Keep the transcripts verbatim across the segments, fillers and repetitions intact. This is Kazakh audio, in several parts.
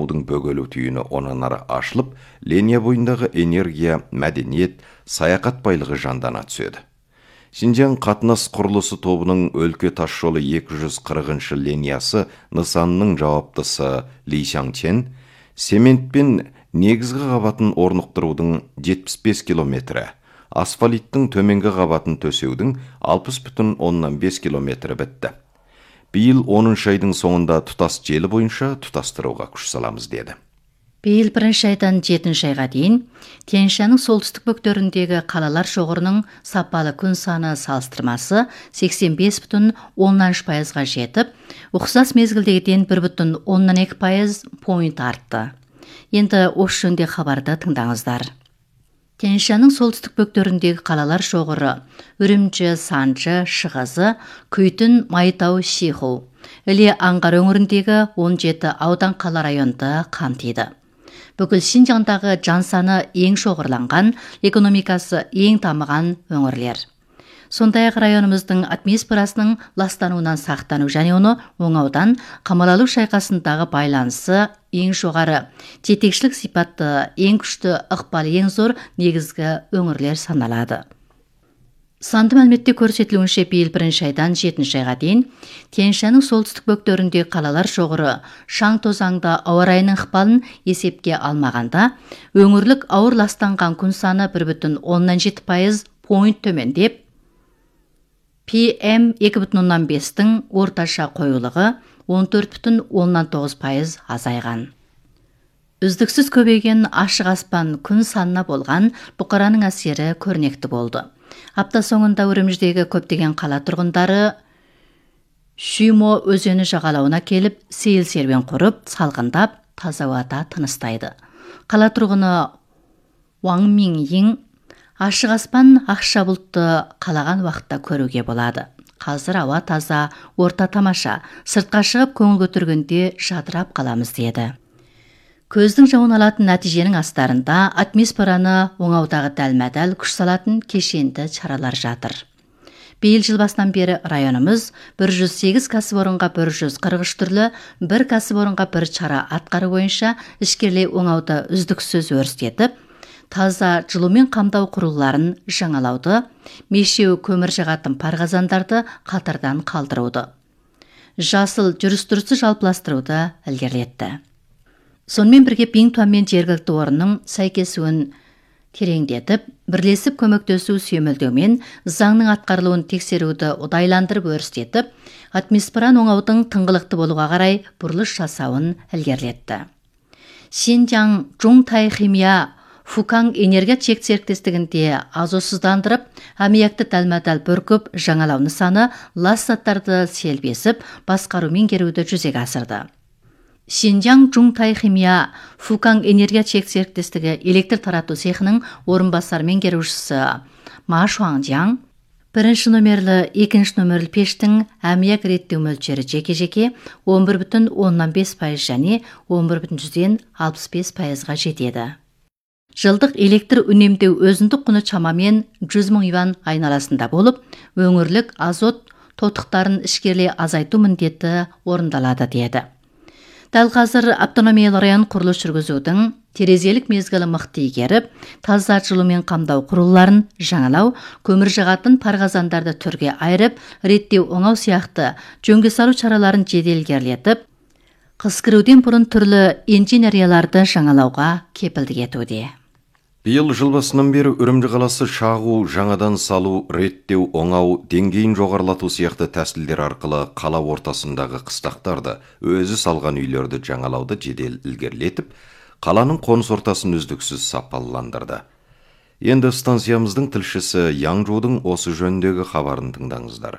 таудың бөгелу түйіні онан ары ашылып, линия бойындағы энергия, мәдениет, саяхат байлығы жандана түседі. Шинжаң қатынас құрылысы тобының өлке тас жолы екі жүз қырықыншы линиясы нысанының жауаптысы Ли Шаңчен, сементпен негізгі қабатын орнықтырудың жетпіс бес километрі, асфалиттің төменгі қабатын төсеудің алпыс бүтін оннан бес километрі бітті. Биыл оныншы айдың соңында тұтас желі бойынша тұтастыруға күш саламыз деді. Биыл бірінші айдан жетінші айға дейін Тянь-Шаньның солтүстік бөктеріндегі қалалар шоғырының сапалы күн саны салыстырмасы сексен бес бүтін оннан үш пайызға жетіп, ұқсас мезгілдегіден бір бүтін оннан екі пайыз пойнт артты. Енді осы жөнінде хабарды тыңдаңыздар. Тянь-Шаньның солтүстік бөктеріндегі қалалар шоғыры Үрімжі, Санжы, Шығызы, Күйтін, Майтау, Шиху, Іле Аңғар өңіріндегі он жеті аудан қала районды қамтиды. Бүкіл Шинжаңдағы жан саны ең шоғырланған, экономикасы ең дамыған өңірлер. Сондай-ақ районымыздың атмосферасының ластануынан сақтану және оны оңаудан Қамал-алу шайқасындағы байланысы ең жоғары, жетекшілік сипатты, ең күшті, ықпалы ең зор негізгі өңірлер саналады. Санды мәліметте көрсетілуінше биыл бірінші айдан жетінші айға дейін Тянь-Шаньның солтүстік бөктеріндегі қалалар шоғыры шаң тозаңда ауа райының ықпалын есепке алмағанда, өңірлік ауыр ластанған күн саны бір бүтін оннан жеті пайыз пойнт төмендеп, пи эм екі бүтін оннан бестің орташа қоюлығы он төрт бүтін оннан тоғыз пайыз азайған. Үздіксіз көбейген ашық аспан күн санына болған бұқараның әсері көрнекті болды. Апта соңында Үрімжідегі көптеген қала тұрғындары Шүймо өзені жағалауына келіп, сейіл серуен құрып, салқындап, таза ауада тыныстайды. Қала тұрғыны Уаң Минйин ашық аспан ақша бұлтты қалаған уақытта көруге болады. Қазір ауа таза, орта тамаша, сыртқа шығып көңіл көтергенде жадырап қаламыз деді. Көздің жауын алатын нәтиженің астарында атмосфераны оңаудағы дәлме-дәл күш салатын кешенді шаралар жатыр. Биыл жыл басынан бері районымыз бір жүз сегіз кәсіпорынға бір жүз қырық үш түрлі, бір кәсіпорынға бір шара атқару бойынша ішкерлей оңауды үздіксіз өрістетіп, таза жылумен қамдау құрылғыларын жаңалауды, мешеу көмір жағатын парғазандарды қатардан қалдыруды, жасыл жүріс-тұрысы жалпыластыруды ілгерілетті. Сонымен бірге Бингтуан мен жергілікті орынның сәйкесуін тереңдетіп, бірлесіп көмектесу сүйемелдеумен заңның атқарылуын тексеруді ұдайландырып өрістетіп, атмосфераны оңаудың тыңғылықты болуға қарай бұрылыс жасауын ілгерілетті. Шинжаң Жуңтай химия Фукаң энергия чек серіктестігінде азотсыздандырып, аммиакты дәлме-дәл бүркіп жаңалау нысаны лас заттарды селбесіп, басқару меңгеруді жүзеге асырды. Шинжаң Жуңтай химия Фукаң энергия чек серіктестігі электр тарату цехының орынбасар меңгерушісі Ма Шуаңжаң бірінші номерлі, екінші номерлі пештің аммиак реттеу мөлшері жеке-жеке он бір бүтін оннан бес пайыз және он бір бүтін жүзден алпыс бес пайызға жетеді. Жылдық электр үнемдеу өзіндік құны шамамен жүз мың юан айналасында болып, өңірлік азот тотықтарын ішкерлей азайту міндеті орындалады деді. Дәл қазір автономиялы район құрылыс жүргізудің терезелік мезгілі мықты игеріп, таза жылумен қамдау құрылғыларын жаңалау, көмір жағатын парғазандарды түрге айырып, реттеу оңау сияқты жөнге салу шараларын жедел ілгерілетіп, қыс кіруден бұрын түрлі инженерияларды жаңалауға кепілдік етуде. Биыл жыл басынан бері Үрімжі қаласы шағу, жаңадан салу, реттеу, оңау, деңгейін жоғарлату сияқты тәсілдер арқылы қала ортасындағы қыстақтарды, өзі салған үйлерді жаңалауды жедел ілгерілетіп, қаланың қоныс ортасын үздіксіз сапалыландырды. Енді станциямыздың тілшісі Яңжудың осы жөніндегі хабарын тыңдаңыздар.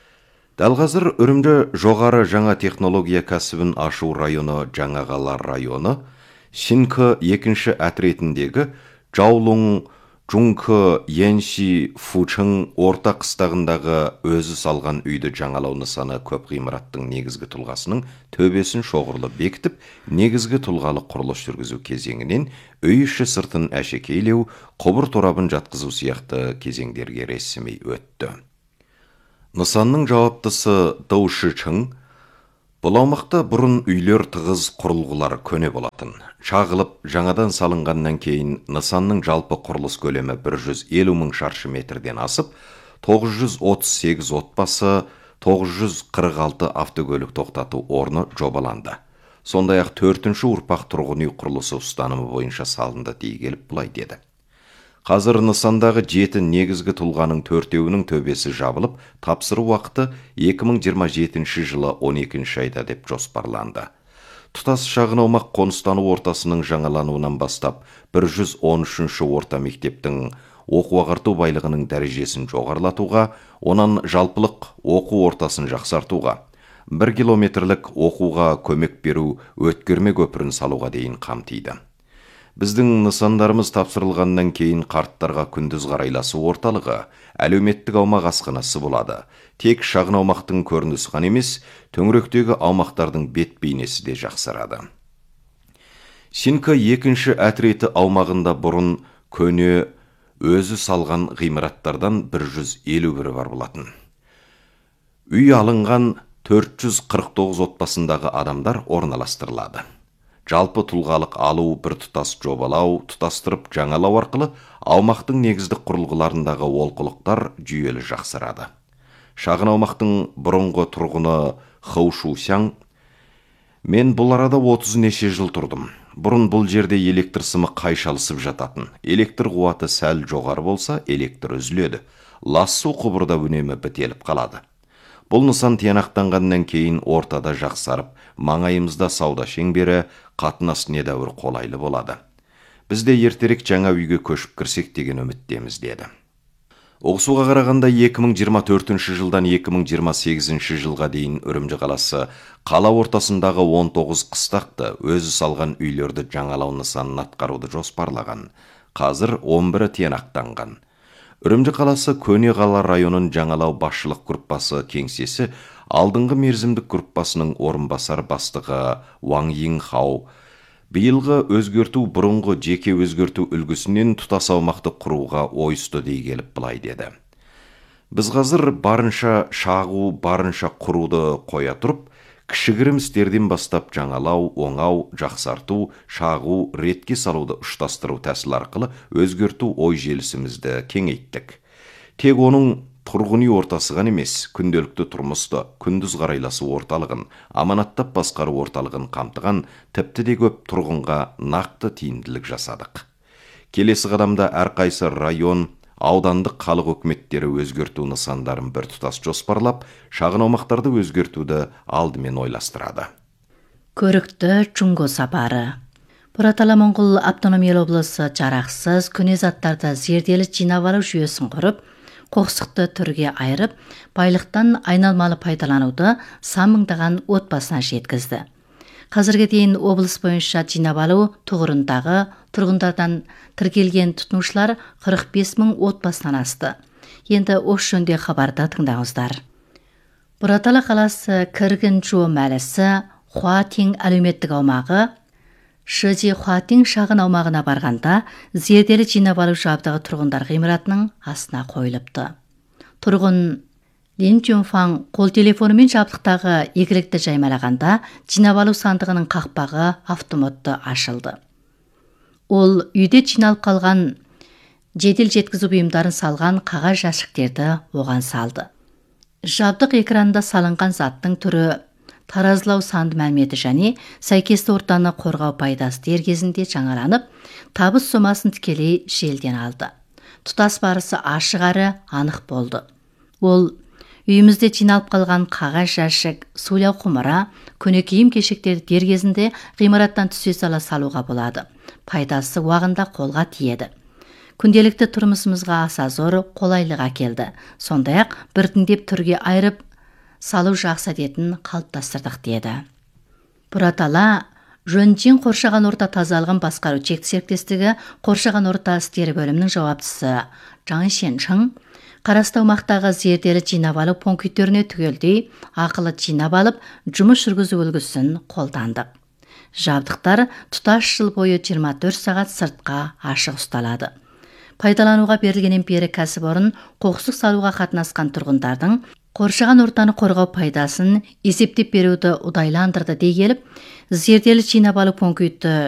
Дәл қазір Үрімжі жоғары жаңа технология кәсібін ашу районы Жаңағалар районы, Шинкі екінші әтіретіндегі Жаулың, Жункі, Енши, Фучың орта қыстағындағы өзі салған үйді жаңалау нысаны көп ғимараттың негізгі тұлғасының төбесін шоғырлы бекітіп, негізгі тұлғалы құрылыс жүргізу кезеңінен үй іші сыртын әшекейлеу, құбыр торабын жатқызу сияқты кезеңдерге ресми өтті. Нысанның жауаптысы Дау Шичың Бұл аумақта бұрын үйлер тығыз, құрылғылар көне болатын. Шағылып, жаңадан салынғаннан кейін нысанның жалпы құрылыс көлемі бір жүз елу мың шаршы метрден асып, тоғыз жүз отыз сегіз отбасы, тоғыз жүз қырық алты автокөлік тоқтату орны жобаланды. Сондай-ақ төртінші ұрпақ тұрғын үй құрылысы ұстанымы бойынша салынды дей келіп бұлай деді. Қазір нысандағы жеті негізгі тұлғаның төртеуінің төбесі жабылып, тапсыру уақыты екі мың жиырма жетінші жылы он екінші айда деп жоспарланды. Тұтас шағын аумақ қоныстану ортасының жаңалануынан бастап бір жүз он үшінші орта мектептің оқу-ағарту байлығының дәрежесін жоғарылатуға, онан жалпылық оқу ортасын жақсартуға, бір километрлік оқуға көмек беру өткерме көпірін салуға дейін қамтиды. Біздің нысандарымыз тапсырылғаннан кейін қарттарға күндіз қарайласу орталығы, әлеуметтік аумақ асханасы болады. Тек шағын аумақтың көрінісі ғана емес, төңіректегі аумақтардың бет бейнесі де жақсарады. Синка екінші әтіреті аумағында бұрын көне өзі салған ғимараттардан бір жүз елу бірі бар болатын. Үй алынған төрт жүз қырық тоғыз отбасындағы адамдар орналастырылады. Жалпы тұлғалық алу, бір тұтас жобалау, тұтастырып жаңалау арқылы аумақтың негіздік құрылғыларындағы олқылықтар жүйелі жақсарады. Шағын аумақтың бұрынғы тұрғыны Хаушу Сяң: мен бұл арада отыз неше жыл тұрдым. Бұрын бұл жерде электр сымы қайшалысып жататын. Электр қуаты сәл жоғары болса, электр үзіледі. Лас су құбырда үнемі бітеліп қалады. Бұл нысан тиянақтанғаннан кейін ортада жақсарып, маңайымызда сауда шеңбері, қатынас недәуір қолайлы болады. Бізде ертерек жаңа үйге көшіп кірсек деген үміттеміз деді. Оғысуға қарағанда екі мың жиырма төртінші жылдан екі мың жиырма сегізінші жылға дейін Үрімжі қаласы қала ортасындағы он тоғыз қыстақты өзі салған үйлерді жаңалау нысанын атқаруды жоспарлаған. Қазір он бірі тиянақтанған. Үрімжі қаласы көне қала районын жаңалау басшылық группасы кеңсесі алдыңғы мерзімдік группасының орынбасар бастығы Ваң Йинхау биылғы өзгерту бұрынғы жеке өзгерту үлгісінен тұтас аумақты құруға ойысты дей келіп былай деді. Біз қазір барынша шағу, барынша құруды қоя тұрып, кішігірім істерден бастап жаңалау, оңау, жақсарту, шағу, ретке салуды ұштастыру тәсіл арқылы өзгерту ой желісімізді кеңейттік. Тек оның тұрғын үй ортасы ғана емес, күнделікті тұрмысты, күндіз қарайласу орталығын, аманаттап басқару орталығын қамтыған тіпті де көп тұрғынға нақты тиімділік жасадық. Келесі қадамда әрқайсы район, аудандық халық өкіметтері өзгерту нысандарын бір тұтас жоспарлап, шағын аумақтарды өзгертуді алдымен ойластырады. Көрікті Чунго сапары. Бұратала Моңғол автономиялы облысы жарақсыз көне заттарды зерделі жинап алу жүйесін құрып, қоқсықты түрге айырып, байлықтан айналмалы пайдалануды сан мыңдаған отбасына жеткізді. Қазірге дейін облыс бойынша жинап алу тұғырындағы тұрғындардан тіркелген тұтынушылар қырық бес мың отбасынан асты. Енді осы жөнде хабарда тыңдаңыздар. Бұратала қаласы Кіргін Жуо мәлісі Хуатин әлеуметтік аумағы Шыжи Хуатин шағын аумағына барғанда зерделі жинап алу жабдығы тұрғындар ғимаратының астына қойылыпты. Тұрғын Лин Чунфан қол телефонымен жабдықтағы игілікті жаймалағанда жинап алу сандығының қақпағы автоматты ашылды. Ол үйде жиналып қалған жедел жеткізу бұйымдарын салған қағаз жәшіктерді оған салды. Жабдық экранында салынған заттың түрі, таразылау санды мәліметі және сәйкесті ортаны қорғау пайдасы дер кезінде жаңаланып, табыс сомасын тікелей желден алды. Тұтас барысы ашық әрі анық болды. Ол үйімізде жиналып қалған қағаз жәшік, сулау құмыра, көне киім-кешектерді дер кезінде ғимараттан түсе сала салуға болады. Пайдасы уағында қолға тиеді. Күнделікті тұрмысымызға аса зор қолайлық әкелді. Сондай-ақ біртіндеп түрге айырып салу жақсы әдетін қалыптастырдық деді. Бұратала Жөнжин қоршаған орта тазалығын басқару шекті серіктестігі қоршаған орта істері бөлімінің жауаптысы Жаң Шеншің қарасты аумақтағы зерделі жинап алу пункттеріне түгелдей ақылы жинап алып, жұмыс жүргізу үлгісін қолдандық. Жабдықтар тұтас жыл бойы жиырма төрт сағат сыртқа ашық ұсталады. Пайдалануға берілгеннен бері кәсіпорын қоқсық салуға қатынасқан тұрғындардың қоршаған ортаны қорғау пайдасын есептеп беруді ұдайландырды дей келіп, зерделі жинап алу пункті